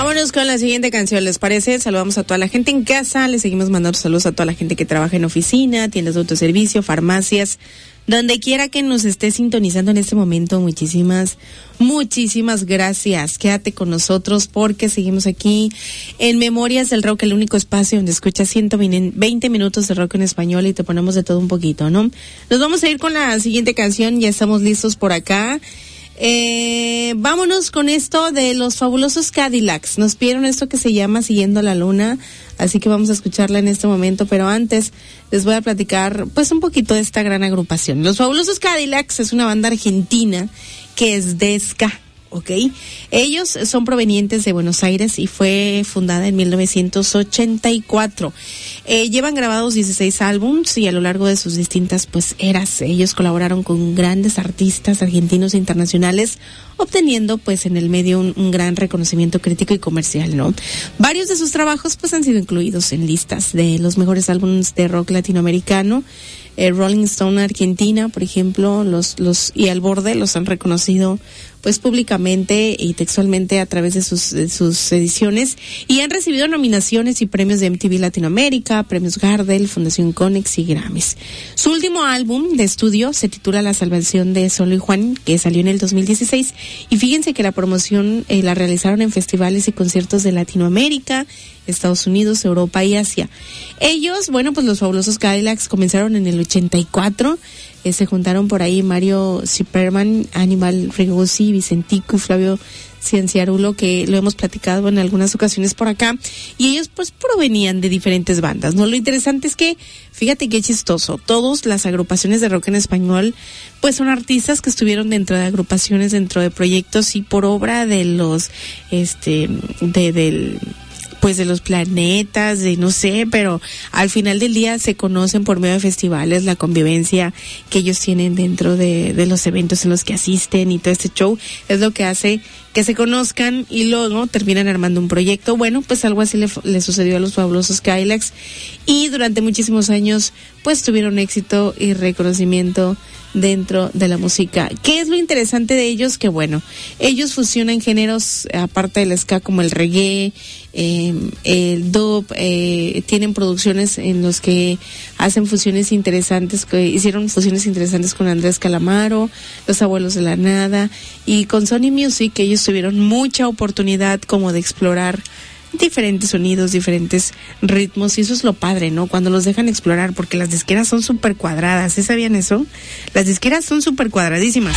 Vámonos con la siguiente canción, ¿les parece? Saludamos a toda la gente en casa, le seguimos mandando saludos a toda la gente que trabaja en oficina, tiendas de autoservicio, farmacias, donde quiera que nos esté sintonizando en este momento. Muchísimas gracias. Quédate con nosotros porque seguimos aquí en Memorias del Rock, el único espacio donde escuchas 120 minutos de rock en español y te ponemos de todo un poquito, ¿no? Nos vamos a ir con la siguiente canción, ya estamos listos por acá. Vámonos con esto de los fabulosos Cadillacs. Nos pidieron esto que se llama Siguiendo la Luna, así que vamos a escucharla en este momento, pero antes les voy a platicar pues un poquito de esta gran agrupación. Los fabulosos Cadillacs es una banda argentina que es de ska, ¿ok? Ellos son provenientes de Buenos Aires y fue fundada en 1984. Llevan grabados 16 álbums y a lo largo de sus distintas pues eras ellos colaboraron con grandes artistas argentinos e internacionales, obteniendo pues en el medio un gran reconocimiento crítico y comercial, ¿no? Varios de sus trabajos pues han sido incluidos en listas de los mejores álbumes de rock latinoamericano. Rolling Stone Argentina, por ejemplo, los y Al Borde los han reconocido pues públicamente y textualmente a través de sus ediciones, y han recibido nominaciones y premios de MTV Latinoamérica, premios Gardel, Fundación Konex y Grammys. Su último álbum de estudio se titula La Salvación de Solo y Juan, que salió en el 2016, y fíjense que la promoción la realizaron en festivales y conciertos de Latinoamérica, Estados Unidos, Europa y Asia. Ellos, bueno, pues los fabulosos Cadillacs comenzaron en el 84, se juntaron por ahí Mario Zipperman, Aníbal Rigosi, Vicentico y Flavio Cianciarulo, que lo hemos platicado en algunas ocasiones por acá, y ellos pues provenían de diferentes bandas, ¿no? Lo interesante es que, fíjate qué chistoso, todas las agrupaciones de rock en español pues son artistas que estuvieron dentro de agrupaciones, dentro de proyectos y por obra de los, pues de los planetas, de no sé, pero al final del día se conocen por medio de festivales, la convivencia que ellos tienen dentro de los eventos en los que asisten y todo este show es lo que hace que se conozcan y luego terminan armando un proyecto. Bueno, pues algo así le sucedió a los fabulosos Cadillacs y durante muchísimos años pues tuvieron éxito y reconocimiento dentro de la música. ¿Qué es lo interesante de ellos? Que bueno, ellos fusionan géneros aparte del ska como el reggae, el dub, tienen producciones en los que hacen fusiones interesantes, que hicieron fusiones interesantes con Andrés Calamaro, Los Abuelos de la Nada, y con Sony Music ellos tuvieron mucha oportunidad como de explorar diferentes sonidos, diferentes ritmos, y eso es lo padre, ¿no? Cuando los dejan explorar, porque las disqueras son súper cuadradas, ¿sí sabían eso? Las disqueras son súper cuadradísimas.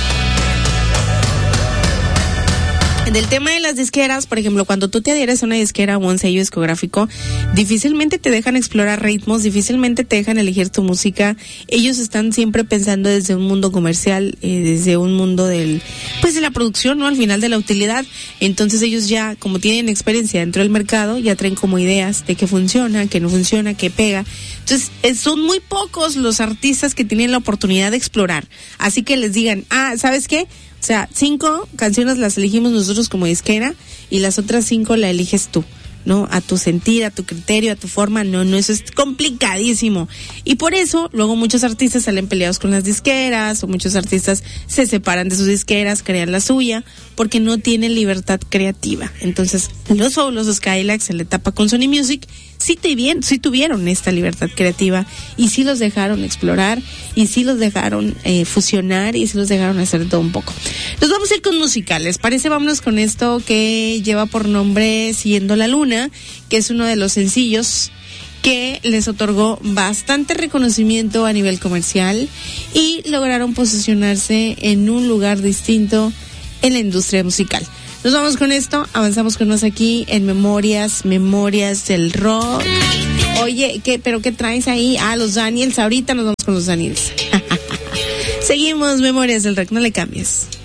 Del tema de las disqueras, por ejemplo, cuando tú te adhieres a una disquera o un sello discográfico, difícilmente te dejan explorar ritmos, difícilmente te dejan elegir tu música. Ellos están siempre pensando desde un mundo comercial, desde un mundo de la producción, ¿no? Al final de la utilidad. Entonces ellos ya, como tienen experiencia dentro del mercado, ya traen como ideas de qué funciona, qué no funciona, qué pega. Entonces, son muy pocos los artistas que tienen la oportunidad de explorar. Así que les digan, ¿sabes qué? O sea, 5 canciones las elegimos nosotros como disquera y las otras 5 la eliges tú, ¿no? A tu sentir, a tu criterio, a tu forma. No, eso es complicadísimo. Y por eso, luego muchos artistas salen peleados con las disqueras, o muchos artistas se separan de sus disqueras, crean la suya, porque no tienen libertad creativa. Entonces, los fabulosos Cadillacs en la etapa con Sony Music sí tuvieron esta libertad creativa y sí los dejaron explorar y sí los dejaron fusionar y sí los dejaron hacer todo un poco. Nos vamos a ir con música, ¿les parece? Vámonos con esto que lleva por nombre Siguiendo la Luna, que es uno de los sencillos que les otorgó bastante reconocimiento a nivel comercial y lograron posicionarse en un lugar distinto en la industria musical. Nos vamos con esto, avanzamos con más aquí en Memorias del Rock. Oye, ¿pero qué traes ahí? Los Daniels, ahorita nos vamos con los Daniels. Seguimos, Memorias del Rock, no le cambies.